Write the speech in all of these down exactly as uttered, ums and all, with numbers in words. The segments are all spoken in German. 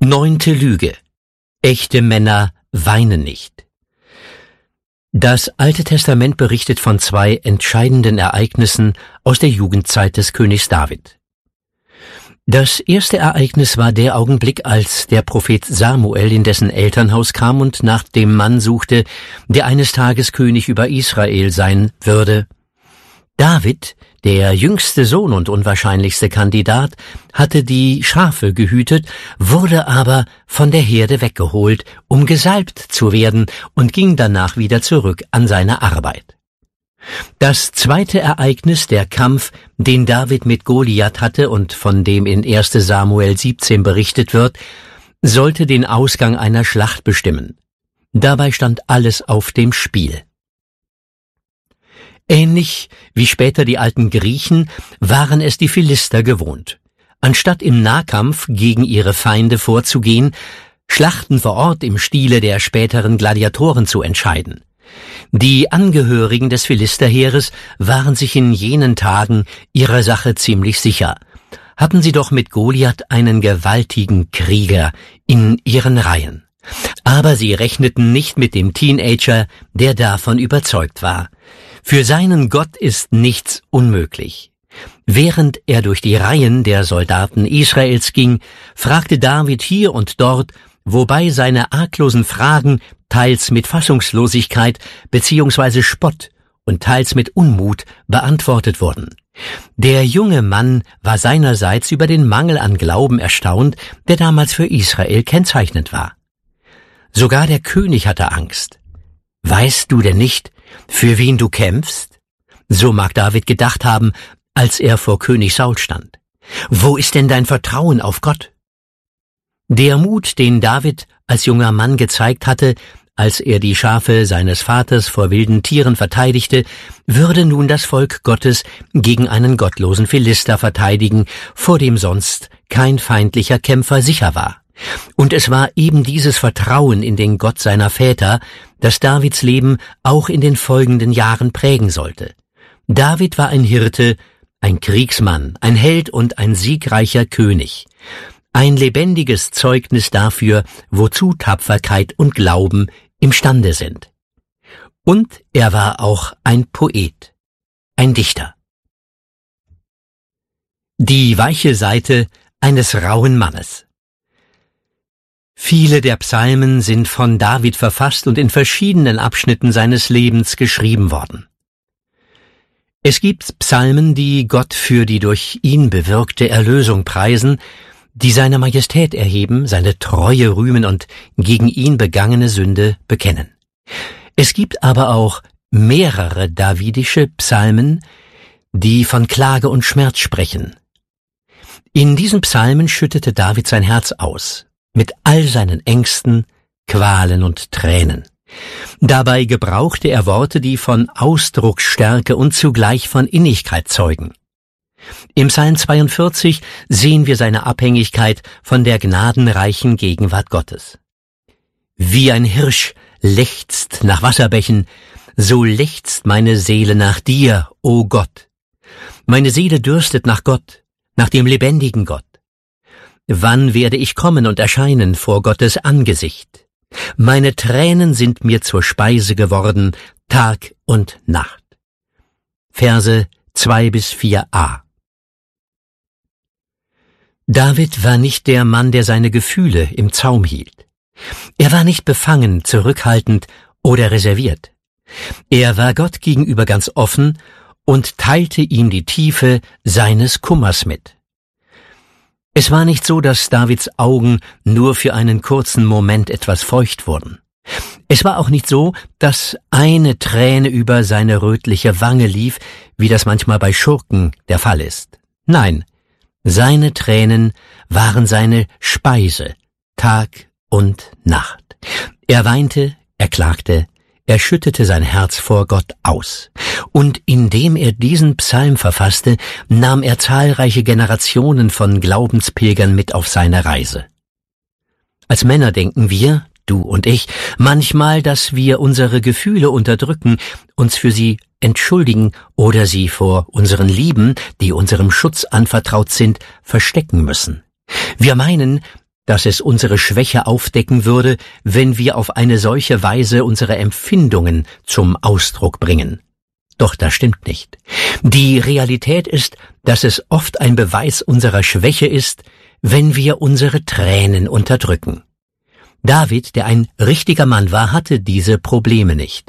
Neunte Lüge. Echte Männer weinen nicht. Das Alte Testament berichtet von zwei entscheidenden Ereignissen aus der Jugendzeit des Königs David. Das erste Ereignis war der Augenblick, als der Prophet Samuel in dessen Elternhaus kam und nach dem Mann suchte, der eines Tages König über Israel sein würde. David, der jüngste Sohn und unwahrscheinlichste Kandidat, hatte die Schafe gehütet, wurde aber von der Herde weggeholt, um gesalbt zu werden, und ging danach wieder zurück an seine Arbeit. Das zweite Ereignis, der Kampf, den David mit Goliath hatte und von dem in erster Samuel siebzehn berichtet wird, sollte den Ausgang einer Schlacht bestimmen. Dabei stand alles auf dem Spiel. Ähnlich wie später die alten Griechen waren es die Philister gewohnt. Anstatt im Nahkampf gegen ihre Feinde vorzugehen, Schlachten vor Ort im Stile der späteren Gladiatoren zu entscheiden. Die Angehörigen des Philisterheeres waren sich in jenen Tagen ihrer Sache ziemlich sicher. Hatten sie doch mit Goliath einen gewaltigen Krieger in ihren Reihen. Aber sie rechneten nicht mit dem Teenager, der davon überzeugt war. Für seinen Gott ist nichts unmöglich. Während er durch die Reihen der Soldaten Israels ging, fragte David hier und dort, wobei seine arglosen Fragen teils mit Fassungslosigkeit bzw. Spott und teils mit Unmut beantwortet wurden. Der junge Mann war seinerseits über den Mangel an Glauben erstaunt, der damals für Israel kennzeichnend war. Sogar der König hatte Angst. »Weißt du denn nicht, für wen du kämpfst?« So mag David gedacht haben, als er vor König Saul stand. »Wo ist denn dein Vertrauen auf Gott?« Der Mut, den David als junger Mann gezeigt hatte, als er die Schafe seines Vaters vor wilden Tieren verteidigte, würde nun das Volk Gottes gegen einen gottlosen Philister verteidigen, vor dem sonst kein feindlicher Kämpfer sicher war. Und es war eben dieses Vertrauen in den Gott seiner Väter, das Davids Leben auch in den folgenden Jahren prägen sollte. David war ein Hirte, ein Kriegsmann, ein Held und ein siegreicher König. Ein lebendiges Zeugnis dafür, wozu Tapferkeit und Glauben imstande sind. Und er war auch ein Poet, ein Dichter. Die weiche Seite eines rauen Mannes. Viele der Psalmen sind von David verfasst und in verschiedenen Abschnitten seines Lebens geschrieben worden. Es gibt Psalmen, die Gott für die durch ihn bewirkte Erlösung preisen, die seine Majestät erheben, seine Treue rühmen und gegen ihn begangene Sünde bekennen. Es gibt aber auch mehrere davidische Psalmen, die von Klage und Schmerz sprechen. In diesen Psalmen schüttete David sein Herz aus, mit all seinen Ängsten, Qualen und Tränen. Dabei gebrauchte er Worte, die von Ausdrucksstärke und zugleich von Innigkeit zeugen. Im Psalm zweiundvierzig sehen wir seine Abhängigkeit von der gnadenreichen Gegenwart Gottes. Wie ein Hirsch lechzt nach Wasserbächen, so lechzt meine Seele nach dir, o Gott. Meine Seele dürstet nach Gott, nach dem lebendigen Gott. Wann werde ich kommen und erscheinen vor Gottes Angesicht? Meine Tränen sind mir zur Speise geworden, Tag und Nacht. Verse zwei bis vier a. David war nicht der Mann, der seine Gefühle im Zaum hielt. Er war nicht befangen, zurückhaltend oder reserviert. Er war Gott gegenüber ganz offen und teilte ihm die Tiefe seines Kummers mit. Es war nicht so, dass Davids Augen nur für einen kurzen Moment etwas feucht wurden. Es war auch nicht so, dass eine Träne über seine rötliche Wange lief, wie das manchmal bei Schurken der Fall ist. Nein, seine Tränen waren seine Speise, Tag und Nacht. Er weinte, er klagte, er schüttete sein Herz vor Gott aus. Und indem er diesen Psalm verfasste, nahm er zahlreiche Generationen von Glaubenspilgern mit auf seine Reise. Als Männer denken wir, du und ich, manchmal, dass wir unsere Gefühle unterdrücken, uns für sie entschuldigen oder sie vor unseren Lieben, die unserem Schutz anvertraut sind, verstecken müssen. Wir meinen, dass es unsere Schwäche aufdecken würde, wenn wir auf eine solche Weise unsere Empfindungen zum Ausdruck bringen. Doch das stimmt nicht. Die Realität ist, dass es oft ein Beweis unserer Schwäche ist, wenn wir unsere Tränen unterdrücken. David, der ein richtiger Mann war, hatte diese Probleme nicht.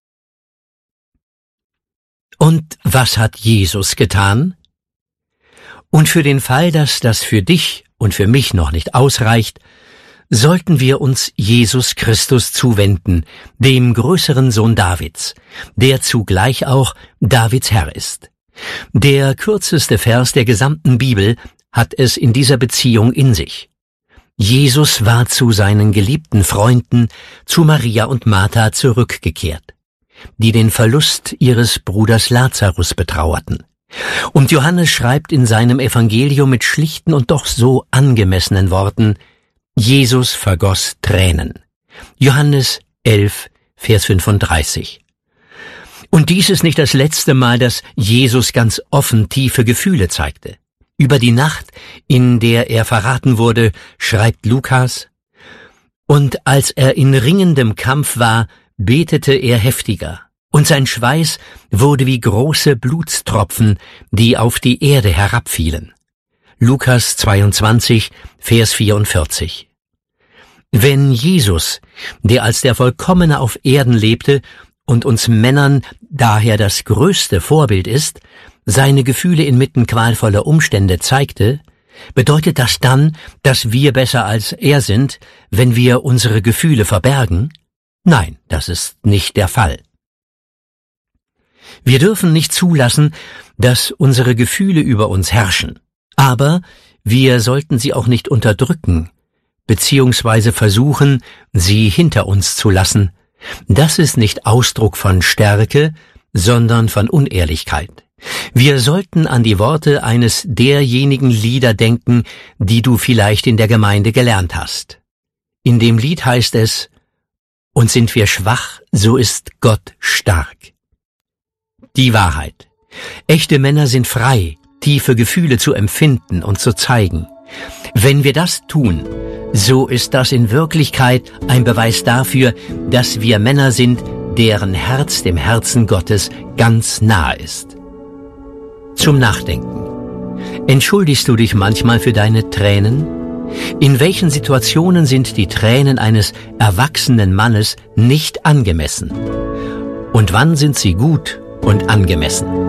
Und was hat Jesus getan? Und für den Fall, dass das für dich und für mich noch nicht ausreicht, sollten wir uns Jesus Christus zuwenden, dem größeren Sohn Davids, der zugleich auch Davids Herr ist. Der kürzeste Vers der gesamten Bibel hat es in dieser Beziehung in sich. Jesus war zu seinen geliebten Freunden, zu Maria und Martha zurückgekehrt, die den Verlust ihres Bruders Lazarus betrauerten. Und Johannes schreibt in seinem Evangelium mit schlichten und doch so angemessenen Worten: Jesus vergoss Tränen. Johannes elf, Vers fünfunddreißig. Und dies ist nicht das letzte Mal, dass Jesus ganz offen tiefe Gefühle zeigte. Über die Nacht, in der er verraten wurde, schreibt Lukas: Und als er in ringendem Kampf war, betete er heftiger, und sein Schweiß wurde wie große Blutstropfen, die auf die Erde herabfielen. Lukas zweiundzwanzig, Vers vierundvierzig. Wenn Jesus, der als der Vollkommene auf Erden lebte und uns Männern daher das größte Vorbild ist, seine Gefühle inmitten qualvoller Umstände zeigte, bedeutet das dann, dass wir besser als er sind, wenn wir unsere Gefühle verbergen? Nein, das ist nicht der Fall. Wir dürfen nicht zulassen, dass unsere Gefühle über uns herrschen, aber wir sollten sie auch nicht unterdrücken, beziehungsweise versuchen, sie hinter uns zu lassen. Das ist nicht Ausdruck von Stärke, sondern von Unehrlichkeit. Wir sollten an die Worte eines derjenigen Lieder denken, die du vielleicht in der Gemeinde gelernt hast. In dem Lied heißt es: Und sind wir schwach, so ist Gott stark. Die Wahrheit. Echte Männer sind frei, tiefe Gefühle zu empfinden und zu zeigen. Wenn wir das tun, so ist das in Wirklichkeit ein Beweis dafür, dass wir Männer sind, deren Herz dem Herzen Gottes ganz nahe ist. Zum Nachdenken. Entschuldigst du dich manchmal für deine Tränen? In welchen Situationen sind die Tränen eines erwachsenen Mannes nicht angemessen? Und wann sind sie gut und angemessen?